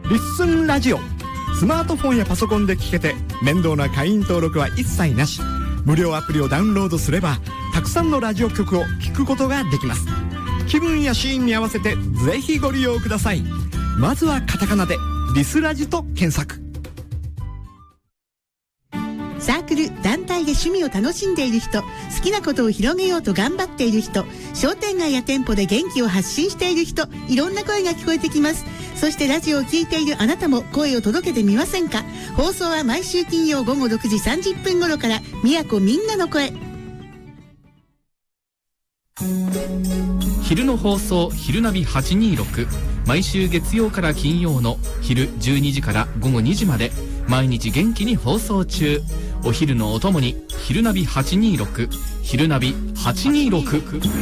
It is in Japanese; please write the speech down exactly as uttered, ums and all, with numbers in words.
リッスンラジオ。スマートフォンやパソコンで聞けて面倒な会員登録は一切なし。無料アプリをダウンロードすればたくさんのラジオ局を聞くことができます。気分やシーンに合わせてぜひご利用ください。まずはカタカナでリスラジと検索。 サークル、団体で趣味を楽しんでいる人、好きなことを広げようと頑張っている人、商店街や店舗で元気を発信している人、いろんな声が聞こえてきます。そしてラジオを聞いているあなたも声を届けてみませんか？放送は毎週金曜午後ろくじさんじゅっぷん頃から宮古みんなの声。 昼の放送昼ナビはちにーろく、毎週月曜から金曜の昼じゅうにじから午後にじまで毎日元気に放送中。お昼のお供に昼ナビはちにーろく、昼ナビはちにーろく。